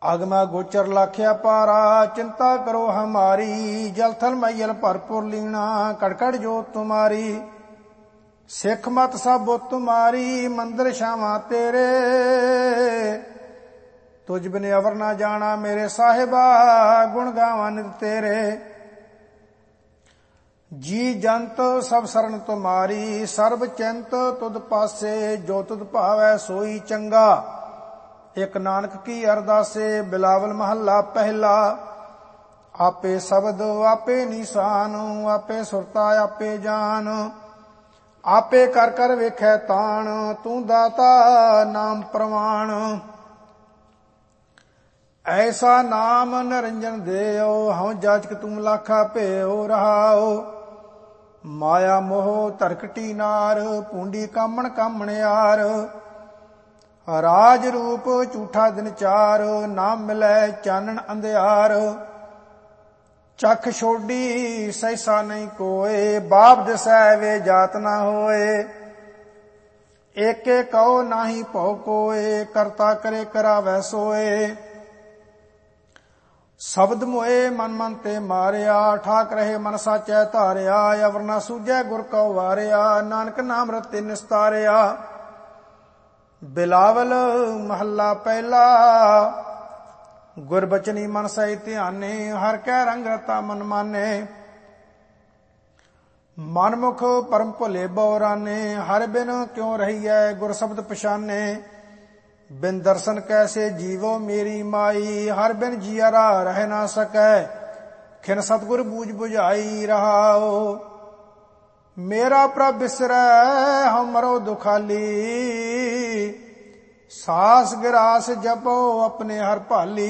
आगमा गोचर लाख्या पारा, चिंता करो हमारी। जल थल मैयल भरपुर लीना, कड़कड़ जोत तुम्हारी। सिख मत सब बुत तुम्हारी, मंदिर छावां तेरे। तुझ बिन अवर ना जाना मेरे साहिबा, गुण गावां नित तेरे। जी जंत सब शरण तुम्हारी, सर्ब चिंत तुद पासे। जो तुद भावै सोई चंगा, एक नानक की अरदासे। बिलावल महला पहला। आपे शब्द आपे निशान, आपे सुरता आपे जान। आपे कर कर वेखै ताण, तू दाता नाम प्रमाण। ऐसा नाम निरंजन देओ, हऊँ जाचक तुम लाखा भेओ रहाओ। माया मोह धरकटी नार, पूंडी कामण कामणियार। राज रूप झूठा दिन चार, नाम मिलै चानन अंधियार। चख छोड़ी सहसा नहीं कोय, बाप दिसै वे जात ना होए। एके कहो नाही भौ कोय, करता करे करावै सोए। शब्द मोए मन मन ते मारिया, ठाक रहे मन साचै धारिया। अवर ना सूझै गुर कौ वारिया, नानक नाम रते निस्तारिया। बिलावल महला पहला। गुरबचनी मन सही ध्याने, हर कै रंग रता मन माने। मनमुख परम भुले बौराने, हर बिन क्यों रहीयै गुर शब्द पछाने। बिन दर्शन कैसे जीवो मेरी माई, हर बिन जियरा रह ना सकै। खिन सतगुर बूझ बुझाई रहाओ। मेरा प्रभ बिसरै हम मरो दुखाली, सास गिरास जपो अपने हर भाली।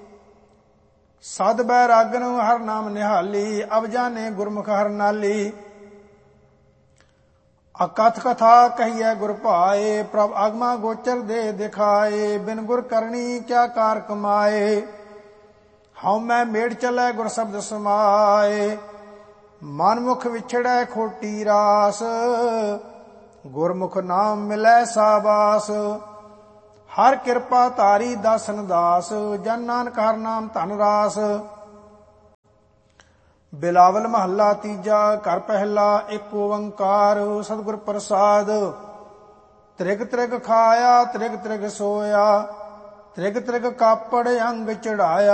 सद बैरागन हर नाम निहाली, अब जाने गुरमुख हर नाली। अकथ कथा कहिए गुर भाए, प्रभ आगमा गोचर दे दिखाए। बिन गुर करनी क्या कार कमाए, हऊँ मैं मेड़ चलै गुर शब्द समाए। मनमुख विछड़ै खोटी रास, गुरमुख नाम मिलै साबास। हर कृपा तारी दासन दास, जन नानक हर नाम धन रास। बिलावल महला तीजा। घर पहला। एक ओंकार सतगुर प्रसाद। त्रिग त्रिग खाया त्रिग त्रिग सोया, त्रिग त्रिग कापड़ अंग चढ़ाया।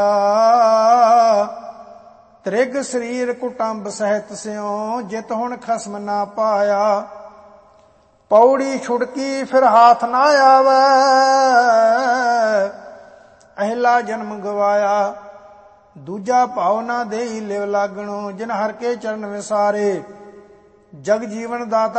त्रिग शरीर कुटुंब सहित स्यों, जित हुण खसम ना पाया। पौड़ी छुड़की फिर हाथ ना आवे, अहला जन्म गवाया। दूजा भाव ना देई लिव लागणो, जिन हर के चरण विसारे। जग जीवन दाता